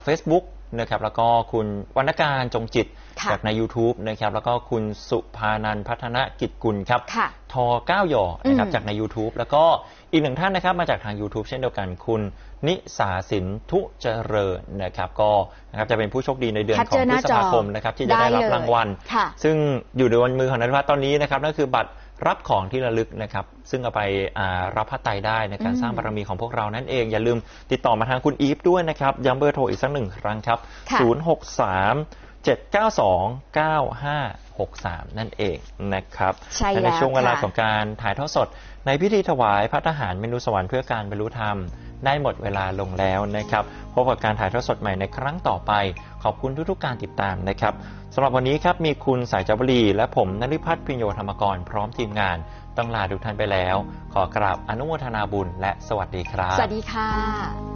Facebook นะครับแล้วก็คุณวรรณการจงจิตจากใน YouTube นะครับแล้วก็คุณสุภานันท์พัฒนกิจกุลครับท9 ยอนะครับจากใน YouTube แล้วก็อีกหนึ่งท่านนะครับมาจากทาง YouTube เช่นเดียวกันคุณนิสาสินทุเจริญนะครับก็นะครับจะเป็นผู้โชคดีในเดือนของพฤษภาคมนะครับที่จะได้รับรางวัลซึ่งอยู่ในวันมือของนฤพัฒน์ตอนนี้นะครับนั่นคือบัตรรับของที่ระลึกนะครับซึ่งเอาไปรับผ้าไตรได้ในการสร้างบารมีของพวกเรานั่นเองอย่าลืมติดต่อมาทางคุณอีฟด้วยนะครับย้ำเบอร์โทรอีกสักหนึ่งครั้งครับ063-792-9563นั่นเองนะครับและในช่วงเวลาของการถ่ายทอดสดในพิธีถวายพระทหารเมนูสวรรค์เพื่อการบรรลุธรรมได้หมดเวลาลงแล้วนะครับพบกับการถ่ายทอดสดใหม่ในครั้งต่อไปขอบคุณทุกๆการติดตามนะครับสำหรับวันนี้ครับมีคุณสายจับรีและผมนฤพัฒน์พิญโยธรรมกรพร้อมทีมงานต้องลาทุกท่านไปแล้วขอกราบอนุโมทนาบุญและสวัสดีครับสวัสดีค่ะ